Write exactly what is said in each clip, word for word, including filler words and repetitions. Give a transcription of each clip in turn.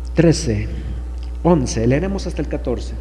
trece, once, leeremos hasta el catorce.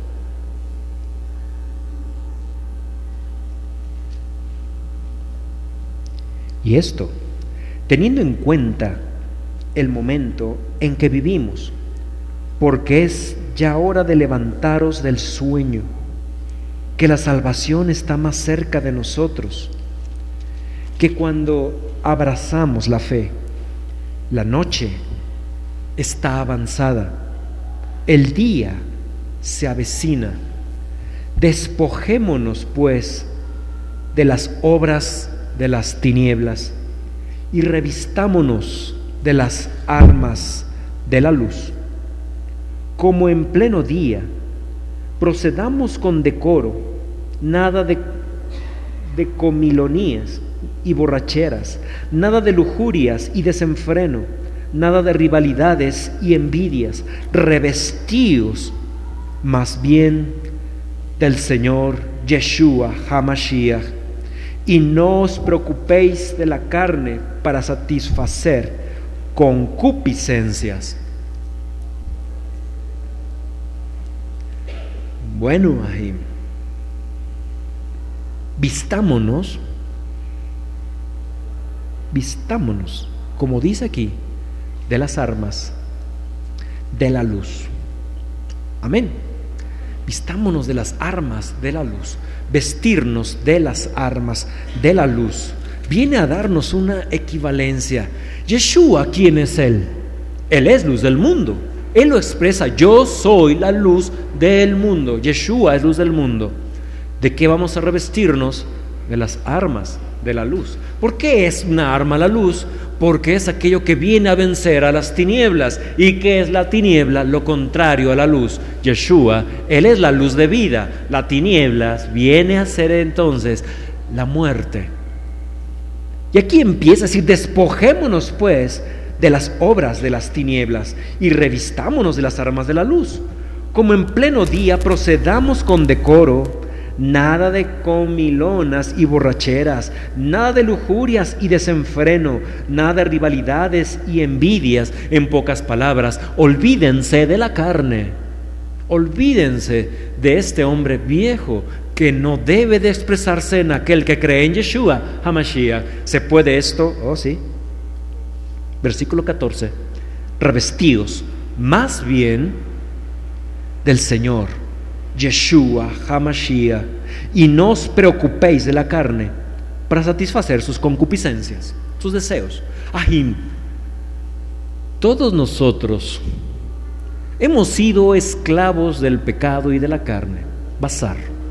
Y esto, teniendo en cuenta el momento en que vivimos, porque es ya hora de levantaros del sueño, que la salvación está más cerca de nosotros, que cuando abrazamos la fe. La noche está avanzada, el día se avecina. Despojémonos, pues, de las obras de las tinieblas y revistámonos de las armas de la luz. Como en pleno día, procedamos con decoro, nada de, de comilonías y borracheras, nada de lujurias y desenfreno, nada de rivalidades y envidias. Revestíos más bien del Señor Yeshua HaMashiach, y no os preocupéis de la carne para satisfacer concupiscencias. Bueno, ahí vistámonos, vistámonos, como dice aquí, de las armas de la luz. Amén. Vistámonos de las armas de la luz. Vestirnos de las armas de la luz viene a darnos una equivalencia. Yeshua, ¿quién es Él? Él es luz del mundo. Él lo expresa: yo soy la luz del mundo. Yeshua es luz del mundo. ¿De qué vamos a revestirnos? De las armas de la luz. ¿Por qué es una arma la luz? Porque es aquello que viene a vencer a las tinieblas. ¿Y qué es la tiniebla? Lo contrario a la luz. Yeshua, Él es la luz de vida. La tinieblas viene a ser entonces la muerte. Y aquí empieza a decir: despojémonos pues de las obras de las tinieblas y revistámonos de las armas de la luz. Como en pleno día procedamos con decoro, nada de comilonas y borracheras, nada de lujurias y desenfreno, nada de rivalidades y envidias. En pocas palabras, olvídense de la carne, olvídense de este hombre viejo que no debe de expresarse en aquel que cree en Yeshua HaMashiach. ¿Se puede esto? Oh, sí. Versículo catorce. Revestidos más bien del Señor Yeshua HaMashiach, y no os preocupéis de la carne para satisfacer sus concupiscencias, sus deseos. Ahim, todos nosotros hemos sido esclavos del pecado y de la carne. Basar.